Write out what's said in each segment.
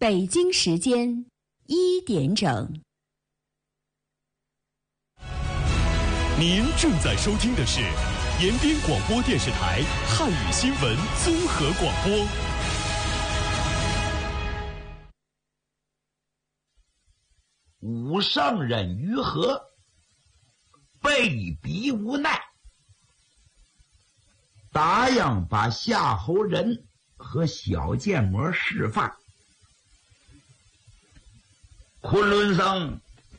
北京时间1点整。 您正在收听的是延边广播电视台汉语新闻综合广播。 武圣人于和被逼无奈，答应把夏侯仁和小剑魔释放。昆仑僧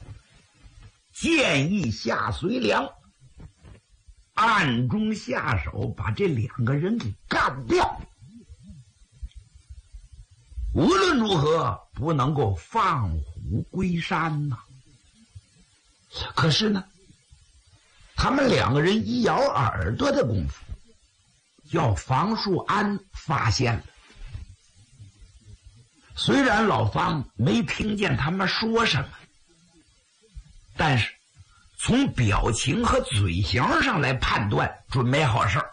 建议夏随良暗中下手，把这2个人给干掉。无论如何不能够放虎归山呐。可是呢，他们2个人一摇耳朵的功夫，叫房树安发现了。虽然老方没听见他们说什么，但是从表情和嘴型上来判断，准没好事儿。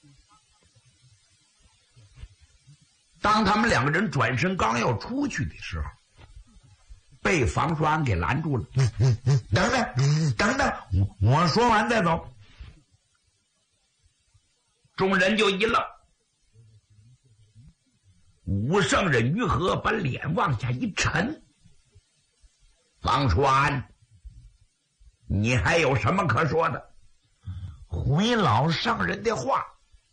当他们2个人转身刚要出去的时候，被房树安给拦住了。等等，我说完再走。众人就一愣。武圣人于和把脸往下一沉。房树安，你还有什么可说的？回老圣人的话，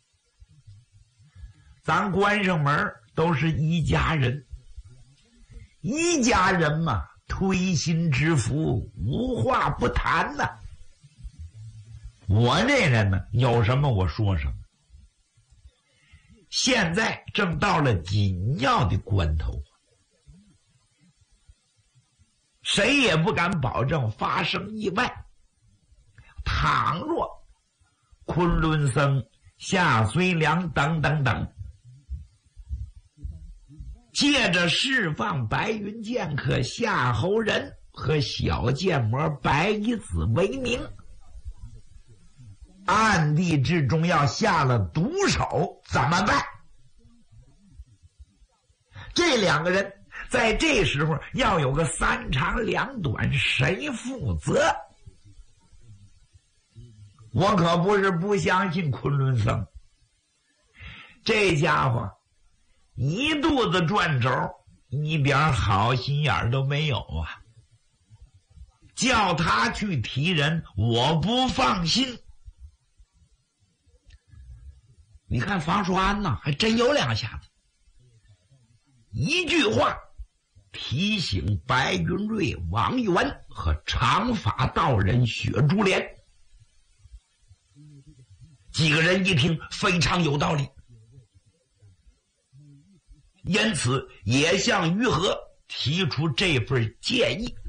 咱关上门都是一家人，一家人嘛，推心置腹，无话不谈呐。我这人呢，有什么我说什么。现在正到了紧要的关头，谁也不敢保证发生意外。倘若昆仑僧、夏随良等借着释放白云剑客夏侯仁和小剑魔白衣子为名，暗地之中要下了毒手，怎么办？这2个人在这时候要有个3长2短，谁负责？我可不是不相信昆仑僧，这家伙一肚子转轴，一点好心眼都没有啊！叫他去提人，我不放心。你看房树安呐，还真有2下子。一句话提醒白云瑞、王元和长发道人雪珠莲。几个人一听非常有道理，因此也向于和提出这份建议。